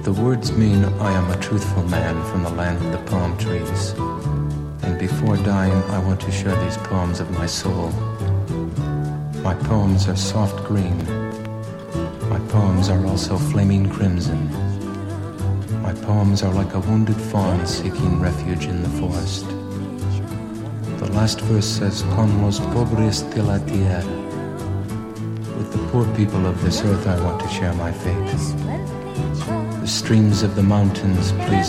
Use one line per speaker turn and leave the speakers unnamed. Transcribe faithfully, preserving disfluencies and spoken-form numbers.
The words mean I am a truthful man from the land of the palm trees. And before dying, I want to share these poems of my soul. My poems are soft green. My poems are also flaming crimson. My poems are like a wounded fawn seeking refuge in the forest. The last verse says, Con los pobres de la tierra. With the poor people of this earth, I want to share my fate. The streams of the mountains, please